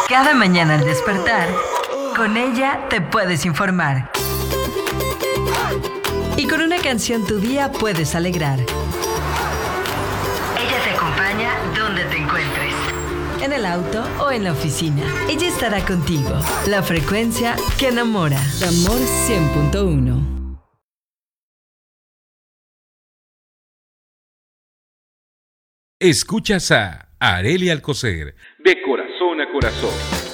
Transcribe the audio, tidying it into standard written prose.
Cada mañana al despertar, con ella te puedes informar. Y con una canción tu día puedes alegrar. Ella te acompaña donde te encuentres. En el auto o en la oficina. Ella estará contigo. La frecuencia que enamora. Amor 100.1. Escuchas a Arely Alcocer, de corazón a corazón.